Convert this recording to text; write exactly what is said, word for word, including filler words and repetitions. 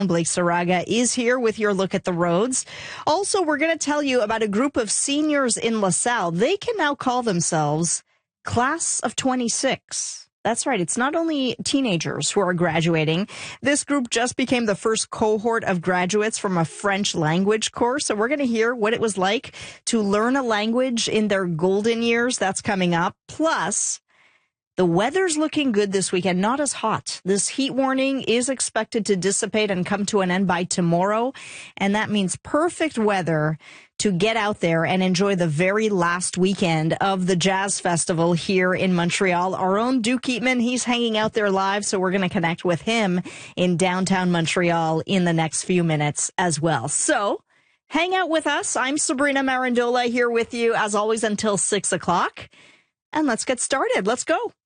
Blake Saraga is here with your look at the roads. Also, we're going to tell you about a group of seniors in LaSalle. They can now call themselves Class of twenty-six. That's right. It's not only teenagers who are graduating. This group just became the first cohort of graduates from a French language course. So we're going to hear what it was like to learn a language in their golden years. That's coming up. Plus, the weather's looking good this weekend, not as hot. This heat warning is expected to dissipate and come to an end by tomorrow. And that means perfect weather to get out there and enjoy the very last weekend of the Jazz Festival here in Montreal. Our own Duke Eatman, he's hanging out there live, so we're going to connect with him in downtown Montreal in the next few minutes as well. So hang out with us. I'm Sabrina Marandola here with you, as always, until six o'clock. And let's get started. Let's go.